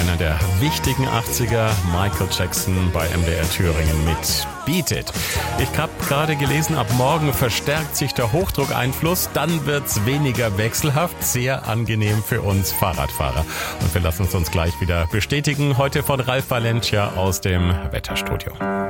einer der wichtigen 80er, Michael Jackson bei MDR Thüringen mit Beat It. Ich habe gerade gelesen, ab morgen verstärkt sich der Hochdruckeinfluss, dann wird's weniger wechselhaft, sehr angenehm für uns Fahrradfahrer. Und wir lassen es uns gleich wieder bestätigen, heute von Ralf Valencia aus dem Wetterstudio.